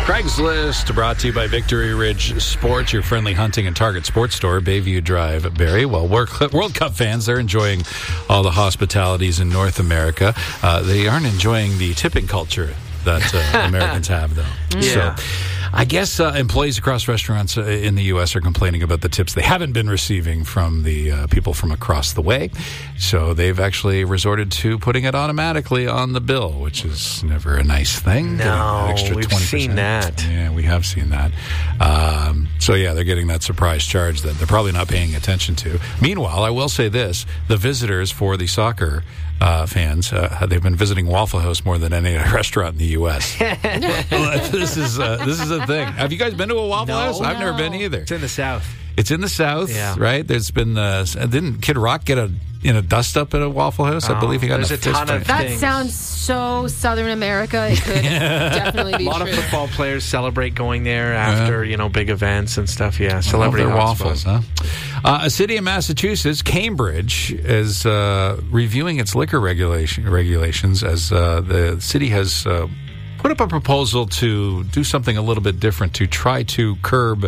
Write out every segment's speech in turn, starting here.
Craigslist, brought to you by Victory Ridge Sports, your friendly hunting and target sports store, Bayview Drive, Barrie. Well, World Cup fans, they're enjoying all the hospitalities in North America. They aren't enjoying the tipping culture that Americans have, though. Yeah. So, I guess employees across restaurants in the U.S. are complaining about the tips they haven't been receiving from the people from across the way. So they've actually resorted to putting it automatically on the bill, which is never a nice thing. No, extra we've 20%. seen that. Yeah, we have seen that. They're getting that surprise charge that they're probably not paying attention to. Meanwhile, I will say this, the visitors for the soccer fans, they've been visiting Waffle House more than any other restaurant in the U.S. This is a thing. Have you guys been to a Waffle House? I've never been either. It's in the South. It's in the South, right? There's been, didn't Kid Rock get a dust up at a Waffle House? I believe he got a ton of That things. sounds so Southern America. It could definitely be a lot true. of football players celebrate going there after big events and stuff. Yeah, celebrity waffles, huh? A city in Massachusetts, Cambridge, is reviewing its liquor regulations as the city has put up a proposal to do something a little bit different to try to curb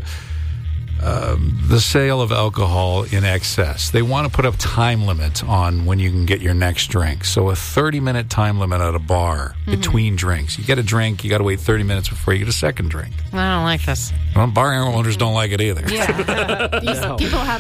the sale of alcohol in excess. They want to put up time limit on when you can get your next drink. So a 30-minute time limit at a bar between drinks. You get a drink, you got to wait 30 minutes before you get a second drink. I don't like this. Well, bar owners don't like it either. Yeah. These people have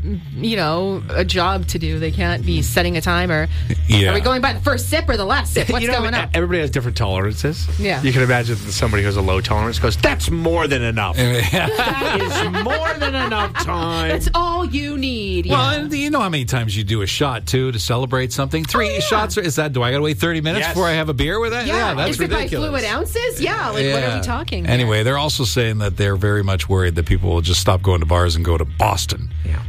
a job to do. They can't be setting a timer. Yeah. Are we going by the first sip or the last sip? What's going on? Everybody has different tolerances. Yeah. You can imagine somebody who has a low tolerance goes, that's more than enough. That is more than enough time. That's all you need. Well, and you know how many times you do a shot, too, to celebrate something? Three shots? Is that, do I got to wait 30 minutes before I have a beer with that? Yeah, that's is ridiculous. Is it by fluid ounces? Yeah, what are we talking? Anyway, they're also saying that they're very much worried that people will just stop going to bars and go to Boston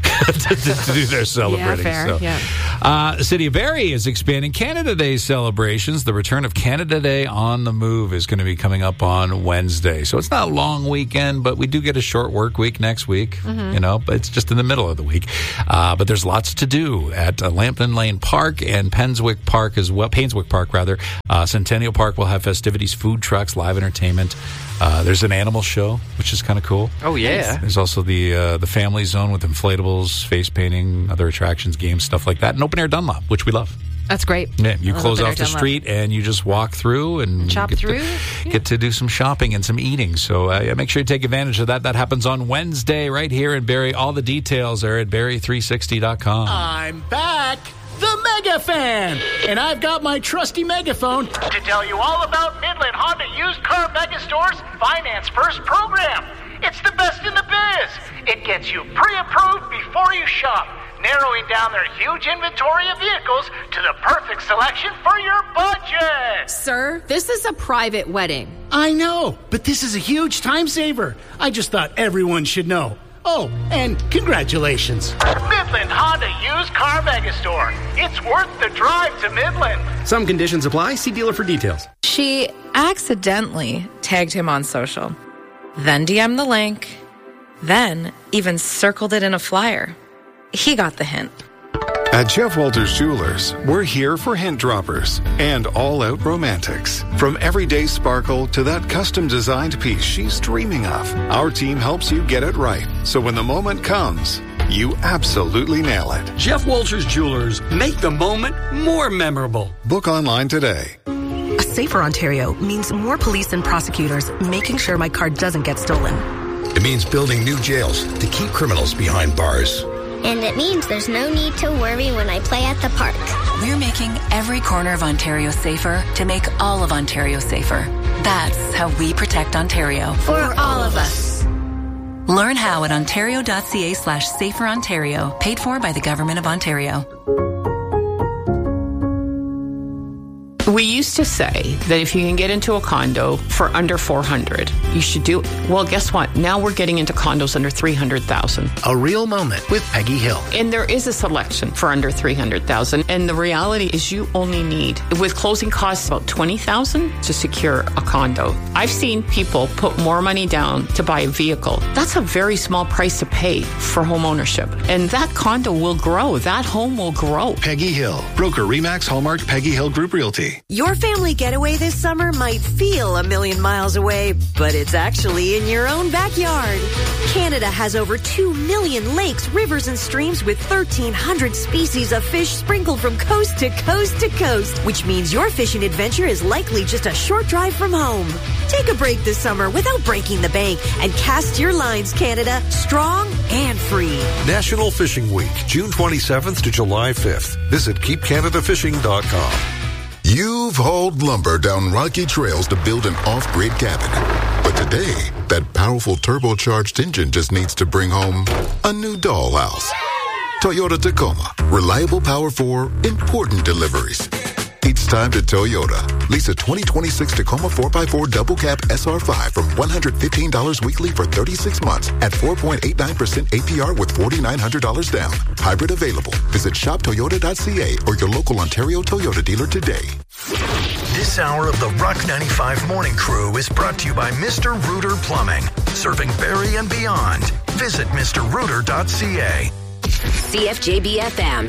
to do their celebrating. Yeah, fair. The city of Barrie is expanding Canada Day celebrations. The return of Canada Day on the Move is going to be coming up on Wednesday. So it's not a long weekend, but we do get a short work week next week, but it's just in the middle of the week. But there's lots to do at Lambton Lane Park and Painswick Park as well. Painswick Park, rather. Centennial Park will have festivities, food trucks, live entertainment. There's an animal show, which is kind of cool. Oh, yeah. There's also the family zone with inflatables, face painting, other attractions, games, stuff like that. And open air Dunlop, which we love. That's great. Yeah, you close off the street and you just walk through and get to do some shopping and some eating. So make sure you take advantage of that. That happens on Wednesday right here in Barrie. All the details are at Barrie360.com. I'm back, the Mega Fan, and I've got my trusty megaphone to tell you all about Midland Honda Used Car Mega Store's Finance First program. It's the best in the biz. It gets you pre-approved before you shop, narrowing down their huge inventory of vehicles to the perfect selection for your budget. Sir, this is a private wedding. I know, but this is a huge time saver. I just thought everyone should know. Oh, and congratulations. Midland Honda Used Car Megastore. It's worth the drive to Midland. Some conditions apply. See dealer for details. She accidentally tagged him on social, then DM'd the link, then even circled it in a flyer. He got the hint. At Jeff Walters Jewelers, we're here for hint droppers and all-out romantics. From everyday sparkle to that custom-designed piece she's dreaming of, our team helps you get it right. So when the moment comes, you absolutely nail it. Jeff Walters Jewelers, make the moment more memorable. Book online today. A safer Ontario means more police and prosecutors making sure my car doesn't get stolen. It means building new jails to keep criminals behind bars. And it means there's no need to worry when I play at the park. We're making every corner of Ontario safer to make all of Ontario safer. That's how we protect Ontario. For all of us. Learn how at ontario.ca/saferontario. Paid for by the Government of Ontario. We used to say that if you can get into a condo for under $400,000, you should do it. Well, guess what? Now we're getting into condos under $300,000. A real moment with Peggy Hill. And there is a selection for under $300,000. And the reality is you only need, with closing costs, about $20,000 to secure a condo. I've seen people put more money down to buy a vehicle. That's a very small price to pay for home ownership. And that condo will grow. That home will grow. Peggy Hill. Broker Remax Hallmark Peggy Hill Group Realty. Day. Your family getaway this summer might feel a million miles away, but it's actually in your own backyard. Canada has over 2 million lakes, rivers, and streams with 1,300 species of fish sprinkled from coast to coast to coast, which means your fishing adventure is likely just a short drive from home. Take a break this summer without breaking the bank and cast your lines, Canada, strong and free. National Fishing Week, June 27th to July 5th. Visit keepcanadafishing.com. You've hauled lumber down rocky trails to build an off-grid cabin. But today, that powerful turbocharged engine just needs to bring home a new dollhouse. Toyota Tacoma. Reliable power for important deliveries. It's time to Toyota. Lease a 2026 Tacoma 4x4 double cab SR5 from $115 weekly for 36 months at 4.89% APR with $4,900 down. Hybrid available. Visit shoptoyota.ca or your local Ontario Toyota dealer today. This hour of the Rock 95 Morning Crew is brought to you by Mr. Rooter Plumbing, serving Barrie and beyond. Visit mrrooter.ca. CFJB FM.